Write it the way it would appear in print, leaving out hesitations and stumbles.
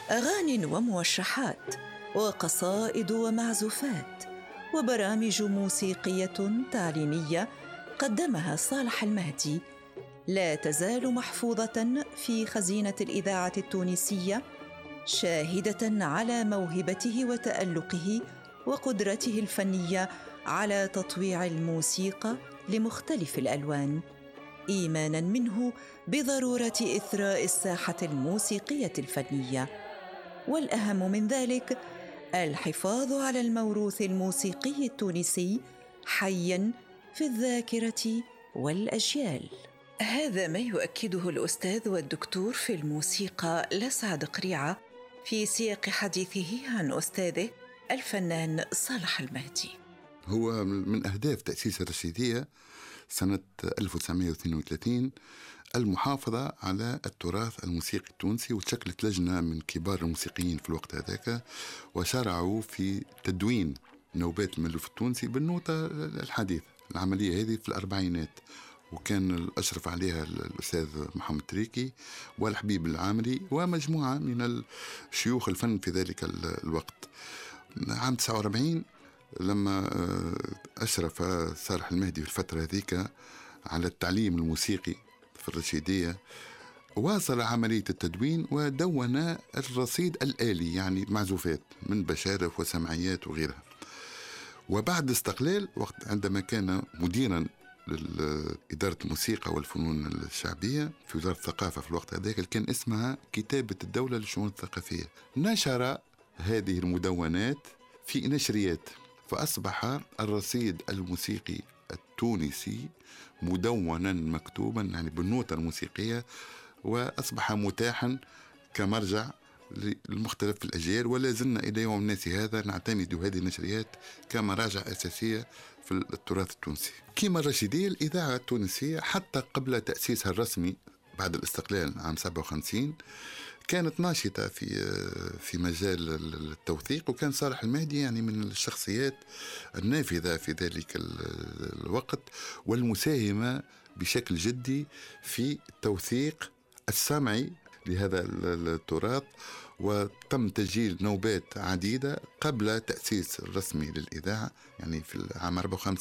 أغاني وموشحات وقصائد ومعزوفات وبرامج موسيقية تعليمية قدمها صالح المهدي لا تزال محفوظة في خزينة الإذاعة التونسية، شاهدة على موهبته وتألقه وقدرته الفنية على تطويع الموسيقى لمختلف الألوان، إيماناً منه بضرورة إثراء الساحة الموسيقية الفنية، والأهم من ذلك الحفاظ على الموروث الموسيقي التونسي حياً في الذاكرة والأجيال. هذا ما يؤكده الأستاذ والدكتور في الموسيقى لسعد قريعة في سياق حديثه عن أستاذه الفنان صالح المهدي. هو من أهداف تأسيس الرشيدية سنة 1932 المحافظة على التراث الموسيقي التونسي، وتشكلت لجنة من كبار الموسيقيين في الوقت هذاك وشرعوا في تدوين نوبات المألوف التونسي بالنوتة الحديثة. العملية هذه في الأربعينات، وكان الأشرف عليها الأستاذ محمد تريكي والحبيب العامري ومجموعة من الشيوخ الفن في ذلك الوقت. عام 49 لما أشرف صالح المهدي في الفترة هذيك على التعليم الموسيقي في الرشيدية، واصل عملية التدوين ودون الرصيد الآلي، يعني معزوفات من بشارف وسمعيات وغيرها. وبعد استقلال، وقت عندما كان مديرا لإدارة الموسيقى والفنون الشعبية في وزارة الثقافة في الوقت هذاك، كان اسمها كتابة الدولة للشؤون الثقافية، نشر هذه المدونات في نشريات، فأصبح الرصيد الموسيقي التونسي مدونا مكتوبا يعني بالنوتة الموسيقية، وأصبح متاحا كمرجع للمختلف الأجيال. ولا زلنا إلى يوم الناس هذا نعتمد هذه النشريات كمراجع أساسية في التراث التونسي. كما الرشيدية الإذاعة التونسية حتى قبل تأسيسها الرسمي بعد الاستقلال عام 57 كانت ناشطة في مجال التوثيق، وكان صالح المهدي يعني من الشخصيات النافذة في ذلك الوقت والمساهمة بشكل جدي في التوثيق السمعي لهذا التراث. وتم تسجيل نوبات عديدة قبل تأسيس الرسمي للإذاعة يعني في العام 54.